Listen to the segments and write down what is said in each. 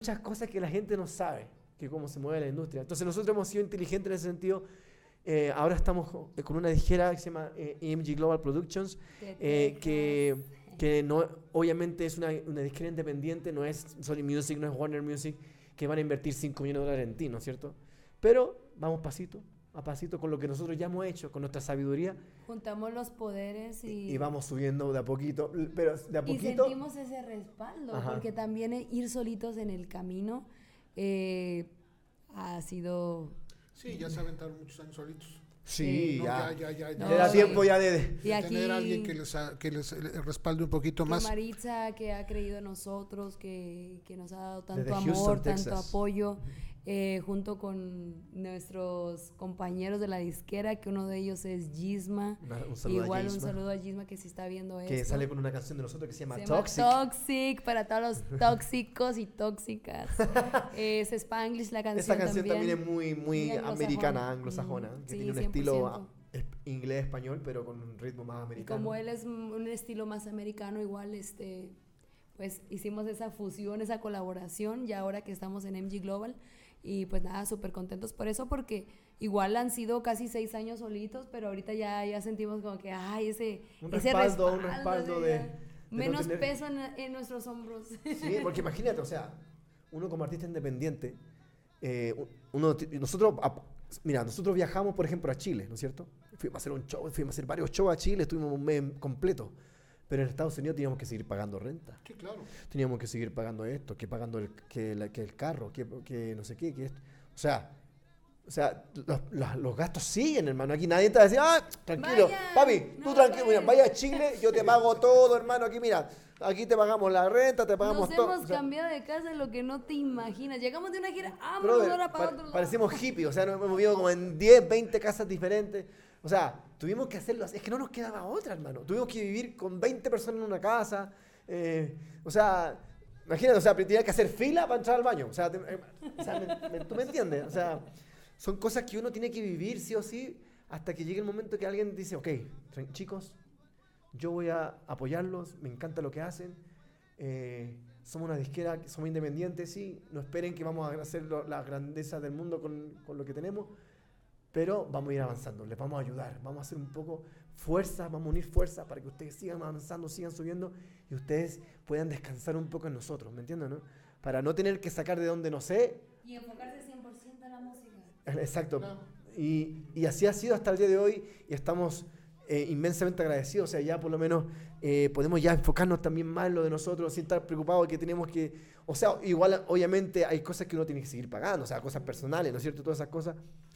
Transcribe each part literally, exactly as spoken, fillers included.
muchas cosas que la gente no sabe, que cómo se mueve la industria. Entonces nosotros hemos sido inteligentes en ese sentido. Eh, ahora estamos con una disquera que se llama eh, E M G Global Productions, eh, que, que no, obviamente es una, una disquera independiente, no es Sony Music, no es Warner Music, que van a invertir cinco millones de dólares en ti, ¿no es cierto? Pero vamos pasito a pasito con lo que nosotros ya hemos hecho, con nuestra sabiduría. Juntamos los poderes y... Y vamos subiendo de a poquito, pero de a poquito... Y sentimos ese respaldo, Ajá. porque también ir solitos en el camino eh, ha sido... Sí, ya se aventaron muchos años solitos. Sí, no, ya. ya, ya, ya, no, era tiempo ya de, de, de aquí, tener a alguien que les, que les respalde un poquito que más. Maritza, que ha creído en nosotros, que, que nos ha dado tanto amor, Houston, tanto Texas. apoyo, eh, junto con nuestros compañeros de la disquera, que uno de ellos es Gisma. Un saludo Igual a Gisma, un saludo a Gisma que si está viendo esto. Que sale con una canción de nosotros que se llama se Toxic. Llama Toxic, para todos los tóxicos y tóxicas. Es Spanglish la canción. Esta canción también, también es muy, muy, muy americana, anglosajona, mm, que sí, tiene un cien por ciento. estilo inglés-español, pero con un ritmo más americano. Y como él es un estilo más americano, igual este, pues hicimos esa fusión, esa colaboración, y ahora que estamos en M G Global, y pues nada, súper contentos por eso, porque igual han sido casi seis años solitos, pero ahorita ya, ya sentimos como que, ay, ese, un ese respaldo, respaldo, un respaldo de, de menos no tener... peso en, en nuestros hombros. Sí, porque imagínate, o sea, uno como artista independiente, eh, uno, nosotros, mira, nosotros viajamos, por ejemplo, a Chile, ¿no es cierto? Fuimos a hacer un show, fuimos a hacer varios shows a Chile, estuvimos un mes completo. Pero en Estados Unidos teníamos que seguir pagando renta. Sí, claro. Teníamos que seguir pagando esto, que pagando el, que, la, que el carro, que, que no sé qué, que esto. O sea, o sea los, los, los gastos siguen, hermano. Aquí nadie te va a decir, ah, tranquilo, vaya, papi, tú no, tranquilo, mira, vaya a Chile, yo te pago todo, hermano. Aquí, mira, aquí te pagamos la renta, te pagamos Nos todo. Nos hemos o sea, cambiado de casa lo que no te imaginas. Llegamos de una gira, ah, brother, ahora para pa otro lado. Parecemos hippies, o sea, nos hemos movido como en diez, veinte casas diferentes. O sea, tuvimos que hacerlo así. Es que no nos quedaba otra, hermano. Tuvimos que vivir con veinte personas en una casa. Eh, o sea, imagínate, o sea, tenía que hacer fila para entrar al baño. O sea, te, eh, o sea me, me, ¿tú me entiendes? O sea, son cosas que uno tiene que vivir sí o sí hasta que llegue el momento que alguien dice, ok, chicos, yo voy a apoyarlos, me encanta lo que hacen. Eh, somos una disquera, somos independientes, sí. No esperen que vamos a hacer lo, la grandeza del mundo con, con lo que tenemos. Pero vamos a ir avanzando, les vamos a ayudar, vamos a hacer un poco fuerza, vamos a unir fuerza para que ustedes sigan avanzando, sigan subiendo y ustedes puedan descansar un poco en nosotros, ¿me entienden, no? Para no tener que sacar de donde no sé. Y enfocarse cien por ciento en la música. Exacto. No. Y, y así ha sido hasta el día de hoy y estamos eh, inmensamente agradecidos. O sea, ya por lo menos eh, podemos ya enfocarnos también más en lo de nosotros sin estar preocupados que tenemos que... O sea, igual obviamente hay cosas que uno tiene que seguir pagando, o sea, cosas personales, ¿no es cierto? Todas esas cosas.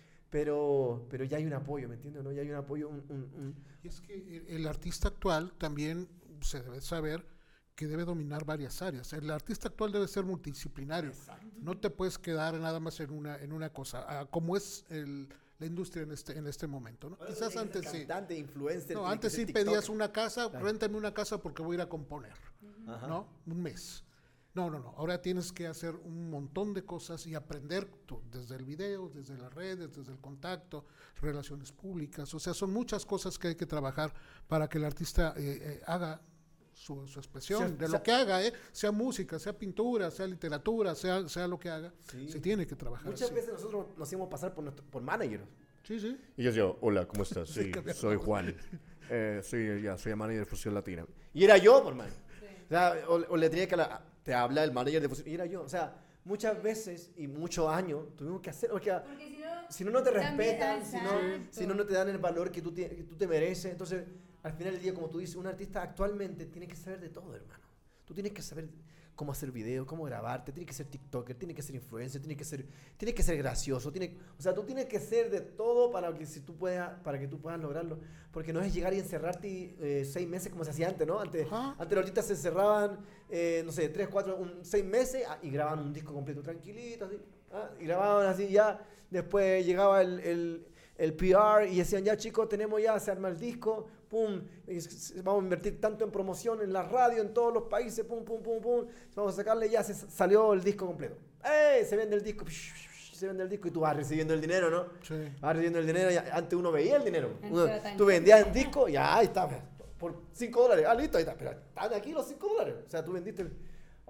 Pero, pero ya hay un apoyo, ¿me entiendes? ¿No? Ya hay un apoyo. Un, un, un... Y es que el, el artista actual también se debe saber que debe dominar varias áreas. El artista actual debe ser multidisciplinario. Exacto. No te puedes quedar nada más en una en una cosa, ah, como es el, la industria en este en este momento, ¿no? Bueno, quizás antes sí. Cantante, influencer. No, antes sí TikTok. pedías una casa, claro. Réntame una casa porque voy a ir a componer, Ajá. ¿no? Un mes. No, no, no. Ahora tienes que hacer un montón de cosas y aprender tú, desde el video, desde las redes, desde el contacto, relaciones públicas. O sea, son muchas cosas que hay que trabajar para que el artista eh, eh, haga su, su expresión, sí, de o lo sea, que haga, ¿eh? Sea música, sea pintura, sea literatura, sea, sea lo que haga. Sí. Se tiene que trabajar Muchas así. veces nosotros nos hacemos pasar por, nuestro, por manager. Sí, sí. Y yo digo, hola, ¿cómo estás? Sí, soy Juan. Eh, soy, ya, soy el manager de Fusión Latina. Y era yo, por man. Sí. O, sea, o, o le tenía que... La, te habla el manager de Fusión. Y era yo. O sea, muchas veces y muchos años tuvimos que hacer... Porque, porque si, no, si no, no te respetan, si no, si no, no te dan el valor que tú te, que tú te mereces. Entonces, al final del día, como tú dices, un artista actualmente tiene que saber de todo, hermano. Tú tienes que saber cómo hacer videos, cómo grabarte, tienes que ser tiktoker, tienes que ser influencer, tienes que ser, tienes que ser gracioso, tienes, o sea, tú tienes que ser de todo para que, si tú puedas, para que tú puedas lograrlo, porque no es llegar y encerrarte y, eh, seis meses como se hacía antes, ¿no? Antes, uh-huh. antes los artistas se encerraban, eh, no sé, tres, cuatro, un, seis meses ah, y grababan un disco completo tranquilito, así, ah, y grababan así ya, después llegaba el, el, el P R y decían, ya chicos, tenemos ya, se arma el disco, pum, vamos a invertir tanto en promoción en la radio, en todos los países, pum, pum, pum, pum, vamos a sacarle, ya se salió el disco completo. ¡Eh! Se vende el disco, se vende el disco y tú vas recibiendo el dinero, ¿no? Sí. Vas recibiendo el dinero, y antes uno veía el dinero. Uno, tú vendías el disco y ahí está, por cinco dólares, ah, listo, ahí está, pero están aquí los cinco dólares. O sea, tú vendiste,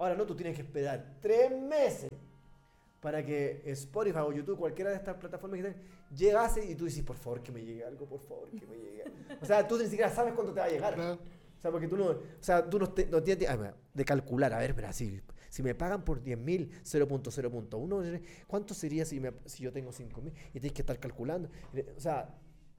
Ahora no, tú tienes que esperar tres meses para que Spotify o YouTube, cualquiera de estas plataformas que tengan, llegase y tú dices, por favor, que me llegue algo, por favor, que me llegue algo. O sea, tú ni siquiera sabes cuándo te va a llegar. Claro. O sea, porque tú no, o sea, tú no, te, no tienes ah, de calcular, a ver, pero así, si me pagan por diez mil, cero punto cero punto uno, ¿cuánto sería si, me, si yo tengo cinco mil? Y tienes que estar calculando. O sea,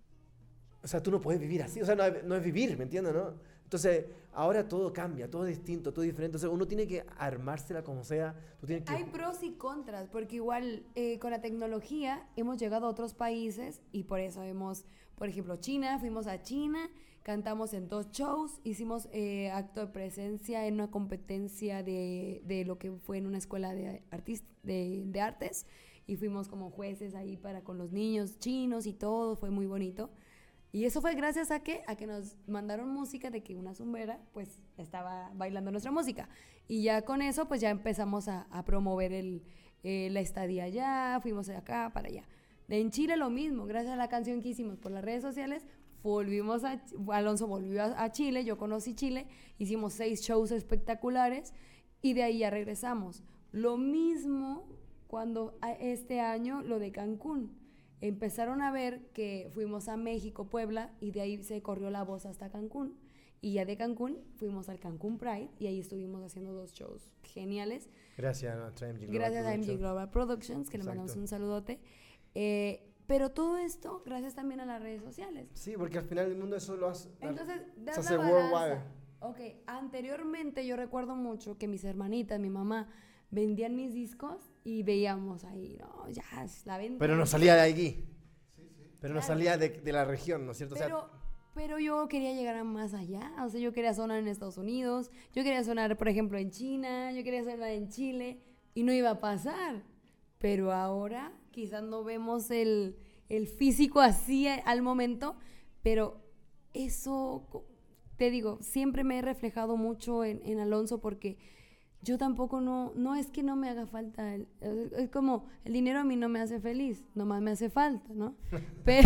o sea, tú no puedes vivir así, o sea, no es, no es vivir, ¿me entiendes, no? Entonces, ahora todo cambia, todo es distinto, todo es diferente. Entonces, uno tiene que armársela como sea. Tú tienes que... Hay pros y contras, porque igual eh, con la tecnología hemos llegado a otros países y por eso hemos, por ejemplo, China, fuimos a China, cantamos en dos shows, hicimos eh, acto de presencia en una competencia de, de lo que fue en una escuela de, artist, de, de artes y fuimos como jueces ahí para con los niños chinos y todo, fue muy bonito. Y eso fue gracias a que, a que nos mandaron música de que una zumbera pues estaba bailando nuestra música. Y ya con eso pues ya empezamos a, a promover el, eh, la estadía allá, fuimos de acá para allá. En Chile lo mismo, gracias a la canción que hicimos por las redes sociales, volvimos a, Alonso volvió a, a Chile, yo conocí Chile, hicimos seis shows espectaculares y de ahí ya regresamos. Lo mismo cuando a este año lo de Cancún. Empezaron a ver que fuimos a México, Puebla, y de ahí se corrió la voz hasta Cancún. Y ya de Cancún fuimos al Cancún Pride y ahí estuvimos haciendo dos shows geniales. Gracias a nuestra M G Global Gracias a M G Productions. Global Productions, que Exacto. Le mandamos un saludote. Eh, pero todo esto gracias también a las redes sociales. Sí, porque al final el mundo eso lo hace... Entonces, se hace worldwide. Ok, anteriormente yo recuerdo mucho que mis hermanitas, mi mamá, vendían mis discos y veíamos ahí, no, ya, es la venta. Pero no salía de aquí. Sí, sí. Pero claro. no salía de, de la región, ¿no es cierto? Pero, o sea, pero yo quería llegar a más allá, o sea, yo quería sonar en Estados Unidos, yo quería sonar, por ejemplo, en China, yo quería sonar en Chile, y no iba a pasar. Pero ahora quizás no vemos el, el físico así al momento, pero eso, te digo, siempre me he reflejado mucho en, en Alonso porque... Yo tampoco no, no es que no me haga falta, el, es como, el dinero a mí no me hace feliz, nomás me hace falta, ¿no? Pero,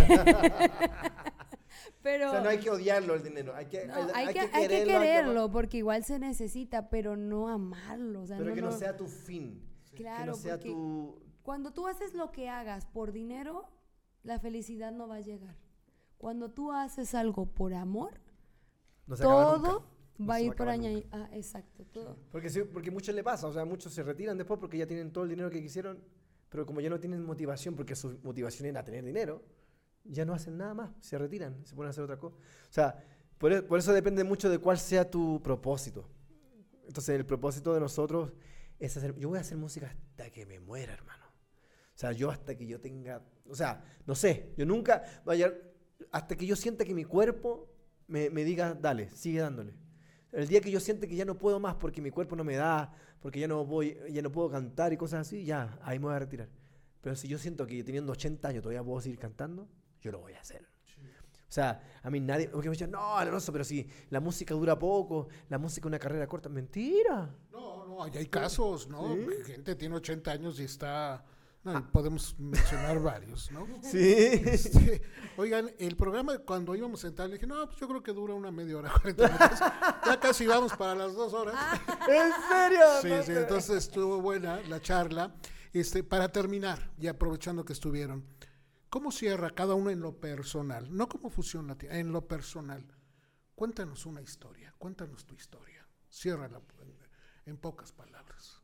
pero o sea, no hay que odiarlo el dinero, hay que, no, hay, hay, hay que, que hay quererlo, que quererlo, hay que... porque igual se necesita, pero no amarlo. O sea, pero no, que no, no sea tu fin, claro, que no sea porque tu... cuando tú haces lo que hagas por dinero, la felicidad no va a llegar. Cuando tú haces algo por amor, no se acaba todo... nunca. Va no a ir va por a añadir. Ah, exacto, todo. Sí. Porque, sí, porque muchos le pasa, o sea, muchos se retiran después porque ya tienen todo el dinero que quisieron, pero como ya no tienen motivación, porque su motivación era tener dinero, ya no hacen nada más, se retiran, se ponen a hacer otra cosa. O sea, por, por eso depende mucho de cuál sea tu propósito. Entonces, el propósito de nosotros es hacer, yo voy a hacer música hasta que me muera, hermano. O sea, yo hasta que yo tenga, o sea, no sé, yo nunca, vaya, hasta que yo sienta que mi cuerpo me, me diga, dale, sigue dándole. El día que yo siente que ya no puedo más porque mi cuerpo no me da, porque ya no voy, ya no puedo cantar y cosas así, ya, ahí me voy a retirar. Pero si yo siento que teniendo ochenta años todavía puedo seguir cantando, yo lo voy a hacer. Sí. O sea, a mí nadie, porque me dicen, no, Alonso, pero si la música dura poco, la música es una carrera corta, mentira. No, no, hay, hay casos, ¿no? ¿Sí? Gente tiene ochenta años y está... No, ah. Podemos mencionar varios, ¿no? Sí. Este, oigan, el programa cuando íbamos a entrar, le dije, no, pues yo creo que dura una media hora, cuarenta minutos. Ya casi vamos para las dos horas. ¿En serio? Sí, sí, entonces estuvo buena la charla. Este, para terminar, y aprovechando que estuvieron, ¿cómo cierra cada uno en lo personal? No como Fusión Latina, en lo personal. Cuéntanos una historia, cuéntanos tu historia. Ciérrala en, en pocas palabras.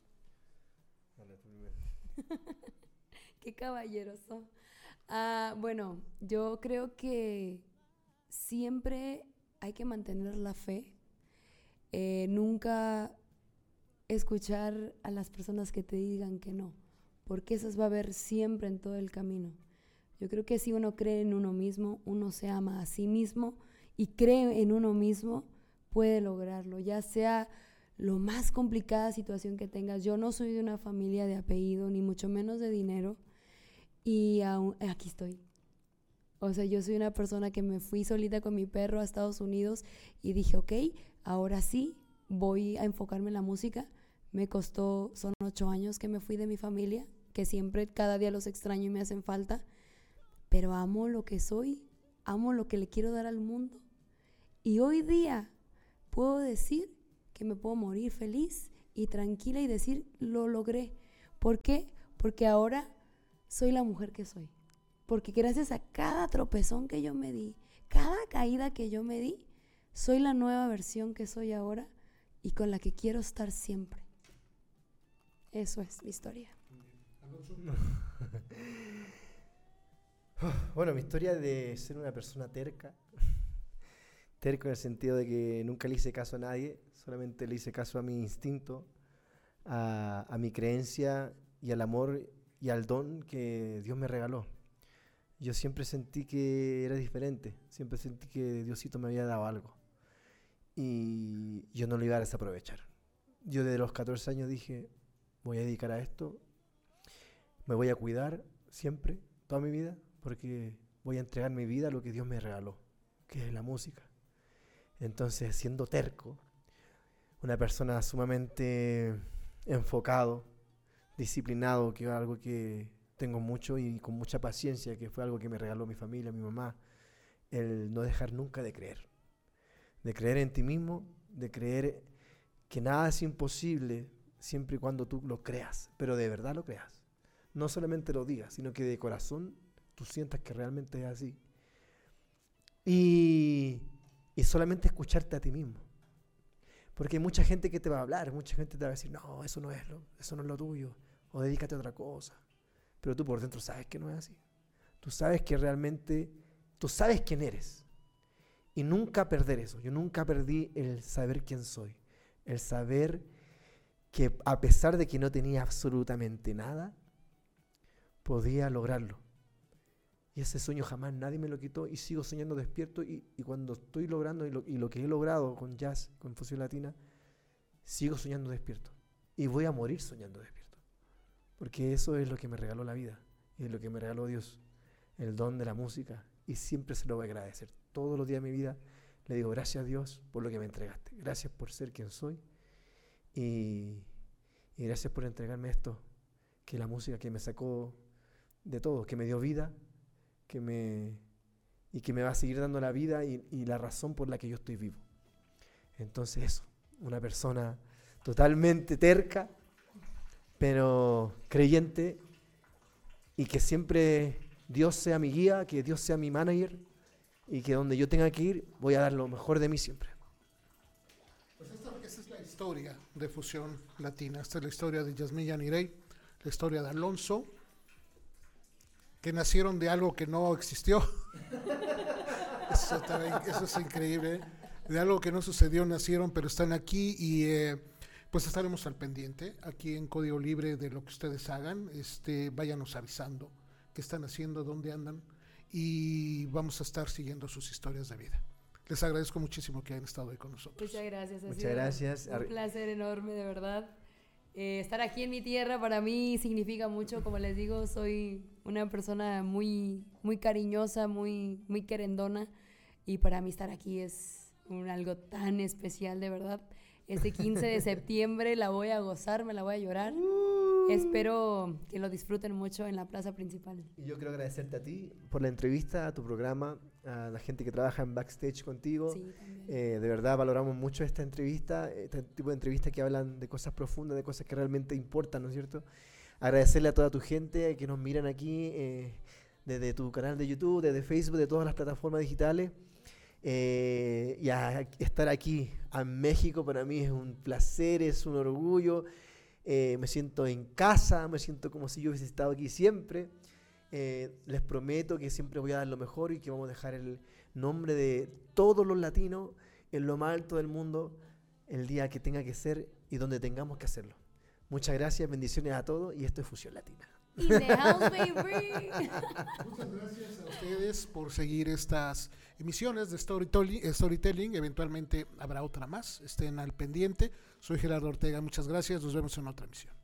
Qué caballeroso. Ah, bueno, yo creo que siempre hay que mantener la fe. Eh, nunca escuchar a las personas que te digan que no, porque esas va a haber siempre en todo el camino. Yo creo que si uno cree en uno mismo, uno se ama a sí mismo y cree en uno mismo, puede lograrlo, ya sea lo más complicada situación que tengas. Yo no soy de una familia de apellido, ni mucho menos de dinero, y aún, aquí estoy. O sea, yo soy una persona que me fui solita con mi perro a Estados Unidos y dije, ok, ahora sí, voy a enfocarme en la música. Me costó, son ocho años que me fui de mi familia, que siempre, cada día los extraño y me hacen falta, pero amo lo que soy, amo lo que le quiero dar al mundo. Y hoy día puedo decir que me puedo morir feliz y tranquila y decir, lo logré. ¿Por qué? Porque ahora soy la mujer que soy. Porque gracias a cada tropezón que yo me di, cada caída que yo me di, soy la nueva versión que soy ahora y con la que quiero estar siempre. Eso es mi historia. Bueno, mi historia de ser una persona terca, terco en el sentido de que nunca le hice caso a nadie, solamente le hice caso a mi instinto, a, a mi creencia y al amor y al don que Dios me regaló. Yo siempre sentí que era diferente, siempre sentí que Diosito me había dado algo y yo no lo iba a desaprovechar. Yo desde los catorce años dije, voy a dedicar a esto, me voy a cuidar siempre, toda mi vida, porque voy a entregar mi vida a lo que Dios me regaló, que es la música. Entonces, siendo terco, una persona sumamente enfocado, disciplinado, que es algo que tengo mucho y con mucha paciencia, que fue algo que me regaló mi familia, mi mamá, el no dejar nunca de creer, de creer en ti mismo, de creer que nada es imposible siempre y cuando tú lo creas, pero de verdad lo creas. No solamente lo digas, sino que de corazón tú sientas que realmente es así. Y, y solamente escucharte a ti mismo. Porque hay mucha gente que te va a hablar, mucha gente te va a decir, no, eso no es lo, eso no es lo tuyo, o dedícate a otra cosa. Pero tú por dentro sabes que no es así. Tú sabes que realmente, tú sabes quién eres. Y nunca perder eso. Yo nunca perdí el saber quién soy. El saber que a pesar de que no tenía absolutamente nada, podía lograrlo. Y ese sueño jamás nadie me lo quitó y sigo soñando despierto y, y cuando estoy logrando y lo, y lo que he logrado con jazz, con fusión latina, sigo soñando despierto. Y voy a morir soñando despierto. Porque eso es lo que me regaló la vida y es lo que me regaló Dios, el don de la música. Y siempre se lo voy a agradecer. Todos los días de mi vida le digo gracias a Dios por lo que me entregaste. Gracias por ser quien soy y, y gracias por entregarme esto, que es la música que me sacó de todo, que me dio vida, que me y que me va a seguir dando la vida y, y la razón por la que yo estoy vivo. Entonces eso, una persona totalmente terca, pero creyente, y que siempre Dios sea mi guía, que Dios sea mi manager, y que donde yo tenga que ir, voy a dar lo mejor de mí siempre. Pues esta, esta es la historia de Fusión Latina, esta es la historia de Yasmín Yanirey, la historia de Alonso, que nacieron de algo que no existió. Eso, también, eso es increíble. De algo que no sucedió nacieron, pero están aquí y eh, pues estaremos al pendiente aquí en Código Libre de lo que ustedes hagan. Este, váyanos avisando qué están haciendo, dónde andan y vamos a estar siguiendo sus historias de vida. Les agradezco muchísimo que hayan estado ahí con nosotros. Muchas gracias. Ha Muchas sido gracias. Un placer enorme, de verdad. Eh, estar aquí en mi tierra para mí significa mucho, como les digo, soy una persona muy, muy cariñosa, muy, muy querendona y para mí estar aquí es un, algo tan especial, de verdad. Este quince de septiembre la voy a gozar, me la voy a llorar. Espero que lo disfruten mucho en la plaza principal. Y yo quiero agradecerte a ti por la entrevista, a tu programa, a la gente que trabaja en backstage contigo. Sí, también. Eh, de verdad valoramos mucho esta entrevista, este tipo de entrevistas que hablan de cosas profundas, de cosas que realmente importan, ¿no es cierto? Agradecerle a toda tu gente que nos miran aquí, eh, desde tu canal de YouTube, desde Facebook, de todas las plataformas digitales. Eh, y a estar aquí en México para mí es un placer, es un orgullo. Eh, me siento en casa, me siento como si yo hubiese estado aquí siempre. Eh, les prometo que siempre voy a dar lo mejor y que vamos a dejar el nombre de todos los latinos en lo más alto del mundo el día que tenga que ser y donde tengamos que hacerlo. Muchas gracias, bendiciones a todos y esto es Fusión Latina. In the house, baby. Muchas gracias a ustedes por seguir estas emisiones de storytelling, storytelling. Eventualmente habrá otra más. Estén al pendiente. Soy Gerardo Ortega. Muchas gracias. Nos vemos en otra emisión.